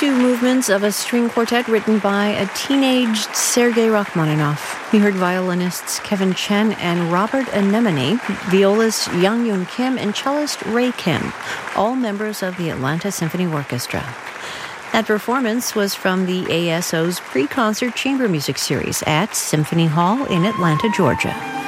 two movements of a string quartet written by a teenaged Sergei Rachmaninoff. We heard violinists Kevin Chen and Robert Anemone, violist Young Yoon Kim, and cellist Ray Kim, all members of the Atlanta Symphony Orchestra. That performance was from the ASO's pre-concert chamber music series at Symphony Hall in Atlanta, Georgia.